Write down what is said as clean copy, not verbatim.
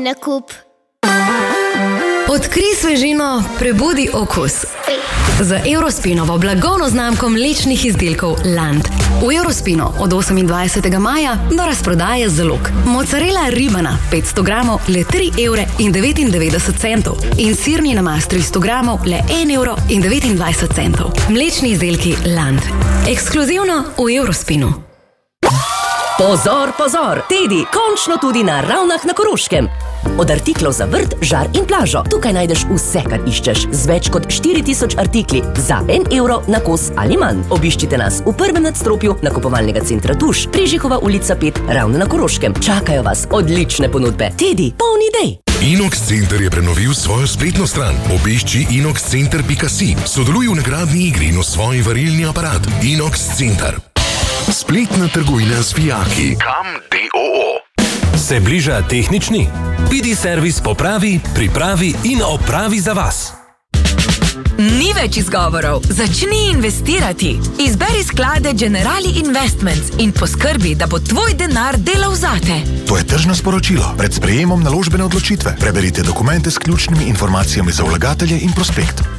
nakup. Odkrij svežino, prebudi okus. Z Eurospinovo blagovno znamko mlečnih izdelkov Land. V Eurospinu od 28. maja do razprodaje zalog. Mozzarella ribana 500 gramov le 3,99 € in sirni namaz 300 gramov le 1,29 €. Mlečni izdelki Land. Ekskluzivno v Eurospinu. Pozor, pozor! Tedi, končno tudi na Ravnah na Koroškem. Od artiklov za vrt, žar in plažo. Tukaj najdeš vse, kar iščeš, z več kot 4000 artikli za 1 € na kos ali manj. Obiščite nas v prvem nadstropju nakupovalnega centra Tuš, Prižihova ulica 5, Ravne na Koroškem. Čakajo vas odlične ponudbe. Tedi, poln idej! Inox Center je prenovil svojo spletno stran. Obišči inoxcenter.si. Sodeluj v nagradni igri in osvoji varilni aparat. Inox Center. Spletna trgovina z vijaki. Kam d.o.o. Se bliža tehnični? Pidi servis popravi, pripravi in opravi za vas. Ni več izgovorov. Začni investirati. Izberi sklade Generali Investments in poskrbi, da bo tvoj denar delal zate. To je tržno sporočilo. Pred sprejemom naložbene odločitve preberite dokumente s ključnimi informacijami za vlagatelje in prospekt.